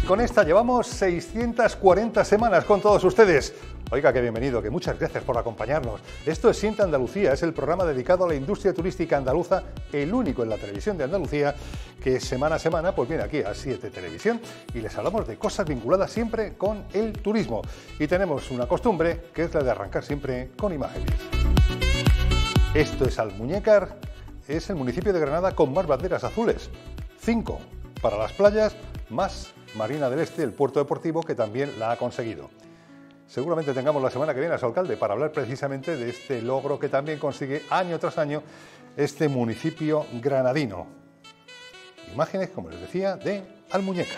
con esta llevamos 640 semanas con todos ustedes. Oiga, qué bienvenido, que muchas gracias por acompañarnos. Esto es Siente Andalucía, es el programa dedicado a la industria turística andaluza, el único en la televisión de Andalucía, que semana a semana pues viene aquí a 7 Televisión y les hablamos de cosas vinculadas siempre con el turismo. Y tenemos una costumbre, que es la de arrancar siempre con imágenes. Esto es Almuñécar, es el municipio de Granada con más banderas azules. 5 para las playas, más Marina del Este, el puerto deportivo, que también la ha conseguido. Seguramente tengamos la semana que viene a su alcalde para hablar precisamente de este logro que también consigue año tras año este municipio granadino. Imágenes, como les decía, de Almuñécar.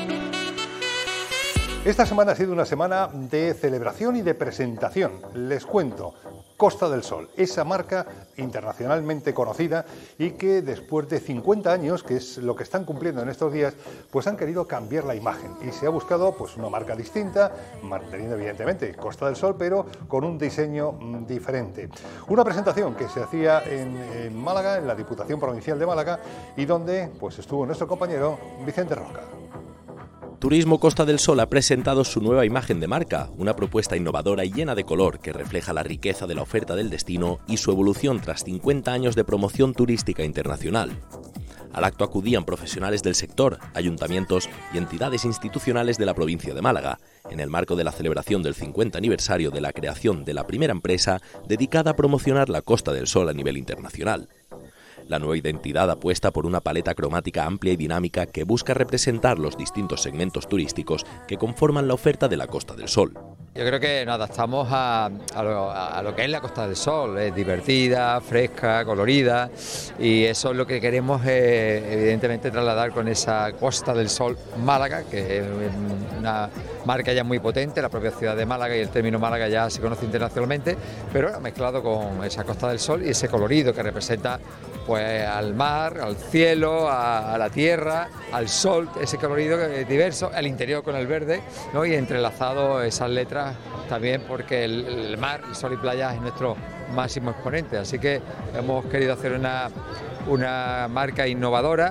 Esta semana ha sido una semana de celebración y de presentación. Les cuento, Costa del Sol, esa marca internacionalmente conocida y que después de 50 años, que es lo que están cumpliendo en estos días, pues han querido cambiar la imagen y se ha buscado pues una marca distinta, manteniendo evidentemente Costa del Sol, pero con un diseño diferente. Una presentación que se hacía en Málaga, en la Diputación Provincial de Málaga, y donde pues estuvo nuestro compañero Vicente Rosca. Turismo Costa del Sol ha presentado su nueva imagen de marca, una propuesta innovadora y llena de color que refleja la riqueza de la oferta del destino y su evolución tras 50 años de promoción turística internacional. Al acto acudían profesionales del sector, ayuntamientos y entidades institucionales de la provincia de Málaga, en el marco de la celebración del 50 aniversario de la creación de la primera empresa dedicada a promocionar la Costa del Sol a nivel internacional. La nueva identidad apuesta por una paleta cromática amplia y dinámica que busca representar los distintos segmentos turísticos que conforman la oferta de la Costa del Sol. Yo creo que nos adaptamos a lo que es la Costa del Sol, es divertida, fresca, colorida, y eso es lo que queremos evidentemente trasladar con esa Costa del Sol Málaga, que es una marca ya muy potente, la propia ciudad de Málaga, y el término Málaga ya se conoce internacionalmente, pero mezclado con esa Costa del Sol y ese colorido que representa pues al mar, al cielo, a la tierra, al sol, ese colorido diverso, al interior con el verde, ¿no? Y entrelazado esas letras también, porque el mar, el sol y playa es nuestro máximo exponente, así que hemos querido hacer una marca innovadora